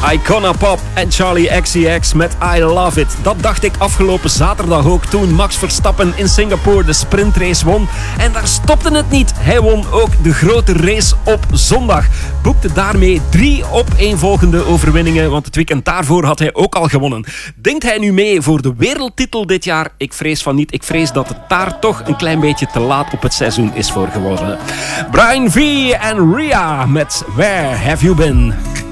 Icona Pop en Charlie XCX met I Love It. Dat dacht ik afgelopen zaterdag ook toen Max Verstappen in Singapore de sprintrace won. En daar stopte het niet. Hij won ook de grote race op zondag. Boekte daarmee 3 opeenvolgende overwinningen, want het weekend daarvoor had hij ook al gewonnen. Denkt hij nu mee voor de wereldtitel dit jaar? Ik vrees van niet. Ik vrees dat het daar toch een klein beetje te laat op het seizoen is voor geworden. Brian V en Ria met Where Have You Been?